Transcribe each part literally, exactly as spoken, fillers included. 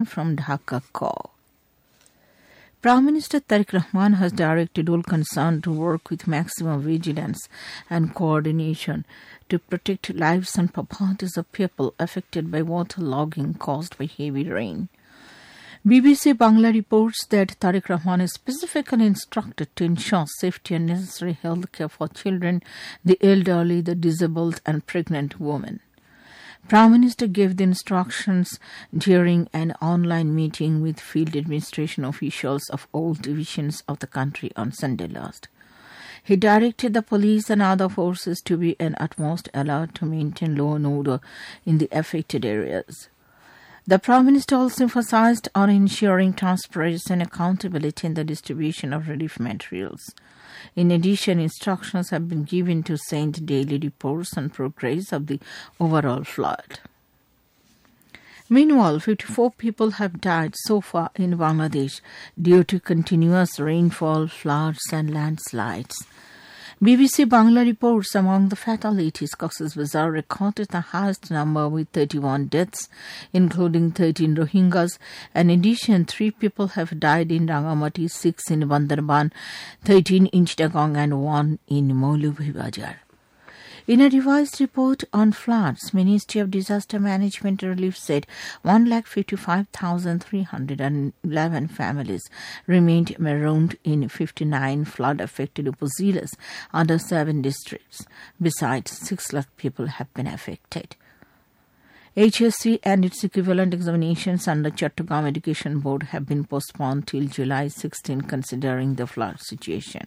from Dhaka call. Prime Minister Tariq Rahman has directed all concerned to work with maximum vigilance and coordination to protect lives and properties of people affected by waterlogging caused by heavy rain. B B C Bangla reports that Tariq Rahman is specifically instructed to ensure safety and necessary health care for children, the elderly, the disabled and pregnant women. Prime Minister gave the instructions during an online meeting with field administration officials of all divisions of the country on Sunday last. He directed the police and other forces to be in utmost alert to maintain law and order in the affected areas. The Prime Minister also emphasized on ensuring transparency and accountability in the distribution of relief materials. In addition, instructions have been given to send daily reports on progress of the overall flood. Meanwhile, fifty-four people have died so far in Bangladesh due to continuous rainfall, floods and landslides. B B C Bangla reports among the fatalities, Cox's Bazar recorded the highest number with thirty-one deaths, including thirteen Rohingyas. In addition, three people have died in Rangamati, six in Bandarban, thirteen in Chittagong and one in Moulubhibazar. In a revised report on floods, Ministry of Disaster Management and Relief said one lakh fifty-five thousand three hundred eleven families remained marooned in fifty-nine flood-affected upazilas under seven districts. Besides, six lakh people have been affected. H S C and its equivalent examinations under Chattogram Education Board have been postponed till July sixteenth considering the flood situation.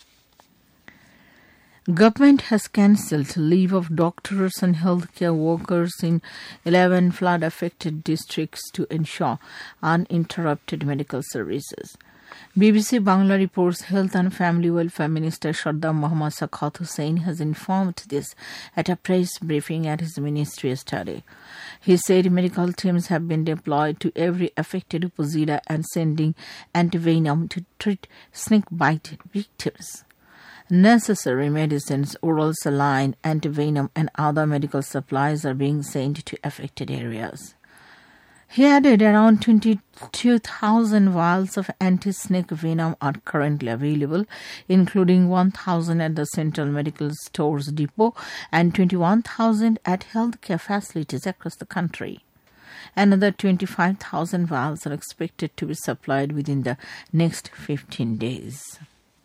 Government has cancelled leave of doctors and healthcare workers in eleven flood-affected districts to ensure uninterrupted medical services. B B C Bangla reports Health and Family Welfare Minister Sardar Mohammad Sakhat Hussain has informed this at a press briefing at his ministry yesterday. He said medical teams have been deployed to every affected upazila and sending antivenom to treat snake bite victims. Necessary medicines, oral saline, antivenom and other medical supplies are being sent to affected areas. He added around twenty-two thousand vials of anti-snake venom are currently available, including one thousand at the Central Medical Stores Depot and twenty-one thousand at healthcare facilities across the country. Another twenty-five thousand vials are expected to be supplied within the next fifteen days.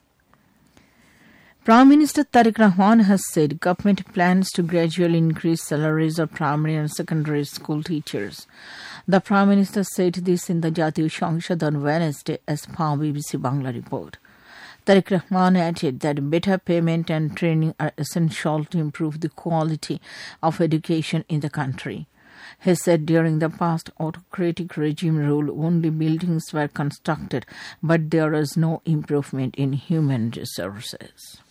Prime Minister Tariq Rahman has said government plans to gradually increase salaries of primary and secondary school teachers. The Prime Minister said this in the Jatiya Sangsad on Wednesday as per B B C Bangla report. Tariq Rahman added that better payment and training are essential to improve the quality of education in the country. He said during the past autocratic regime rule, only buildings were constructed, but there is no improvement in human resources.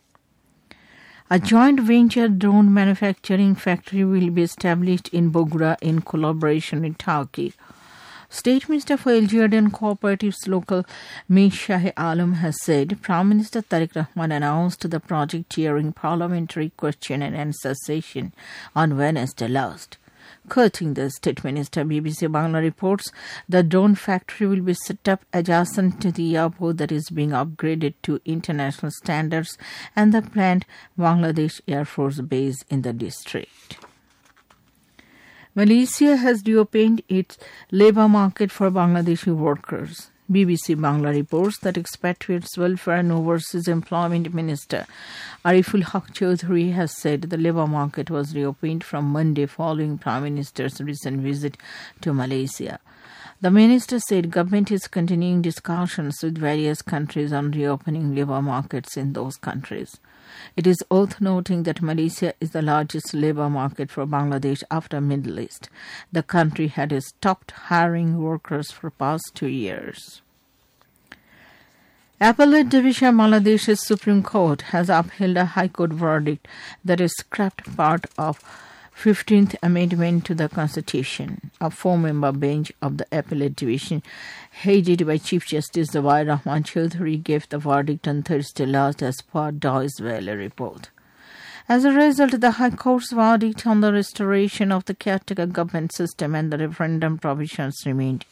A joint venture drone manufacturing factory will be established in Bogra in collaboration with Turkey. State Minister for L G R D and Cooperatives Local Mir Shah Alam has said Prime Minister Tariq Rahman announced the project during parliamentary question and answer session on Wednesday last. Quoting the State Minister, B B C Bangla reports the drone factory will be set up adjacent to the airport that is being upgraded to international standards and the planned Bangladesh Air Force base in the district. Malaysia has reopened its labour market for Bangladeshi workers. B B C Bangla reports that Expatriates Welfare and Overseas Employment Minister Ariful Haq Chaudhry has said the labour market was reopened from Monday following Prime Minister's recent visit to Malaysia. The minister said government is continuing discussions with various countries on reopening labour markets in those countries. It is worth noting that Malaysia is the largest labour market for Bangladesh after Middle East. The country had stopped hiring workers for past two years. Appellate Division Bangladesh's Supreme Court has upheld a High Court verdict that has scrapped part of fifteenth Amendment to the Constitution. A four-member bench of the Appellate Division, headed by Chief Justice Zawahir Rahman Chaudhry, gave the verdict on Thursday last as per Deutsche Welle report. As a result, the High Court's verdict on the restoration of the caretaker government system and the referendum provisions remained